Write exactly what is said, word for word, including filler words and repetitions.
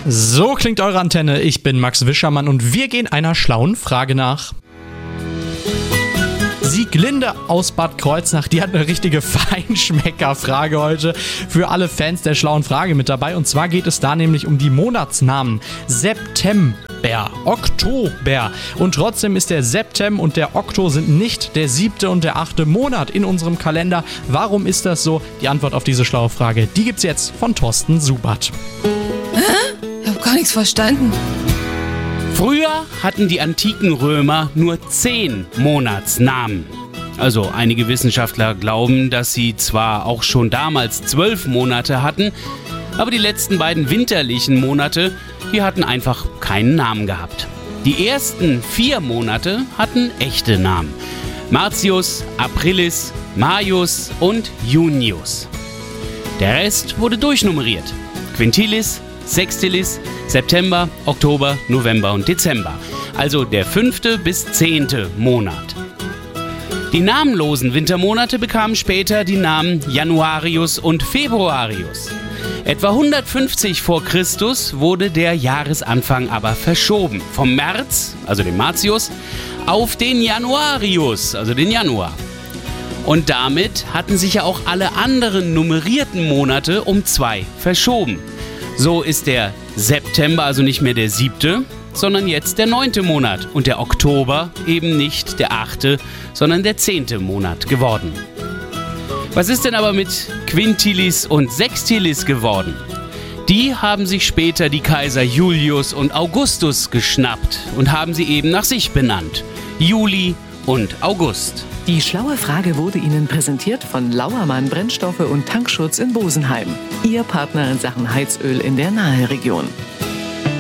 So klingt eure Antenne. Ich bin Max Wischermann und wir gehen einer schlauen Frage nach. Sieglinde aus Bad Kreuznach, die hat eine richtige Feinschmecker-Frage heute für alle Fans der schlauen Frage mit dabei. Und zwar geht es da nämlich um die Monatsnamen. September, Oktober. Und trotzdem ist der Septem und der Okto sind nicht der siebte und der achte Monat in unserem Kalender. Warum ist das so? Die Antwort auf diese schlaue Frage, die gibt's jetzt von Thorsten Subert. Hä? Ich hab gar nichts verstanden. Früher hatten die antiken Römer nur zehn Monatsnamen. Also einige Wissenschaftler glauben, dass sie zwar auch schon damals zwölf Monate hatten, aber die letzten beiden winterlichen Monate, die hatten einfach keinen Namen gehabt. Die ersten vier Monate hatten echte Namen. Martius, Aprilis, Maius und Junius. Der Rest wurde durchnummeriert. Quintilis, Sextilis, September, Oktober, November und Dezember. Also der fünfte bis zehnte Monat. Die namenlosen Wintermonate bekamen später die Namen Januarius und Februarius. Etwa hundertfünfzig vor Christus wurde der Jahresanfang aber verschoben. Vom März, also dem Martius, auf den Januarius, also den Januar. Und damit hatten sich ja auch alle anderen nummerierten Monate um zwei verschoben. So ist der September also nicht mehr der siebte, sondern jetzt der neunte Monat und der Oktober eben nicht der achte, sondern der zehnte Monat geworden. Was ist denn aber mit Quintilis und Sextilis geworden? Die haben sich später die Kaiser Julius und Augustus geschnappt und haben sie eben nach sich benannt. Juli und August. Die schlaue Frage wurde Ihnen präsentiert von Lauermann Brennstoffe und Tankschutz in Bosenheim. Ihr Partner in Sachen Heizöl in der Naheregion.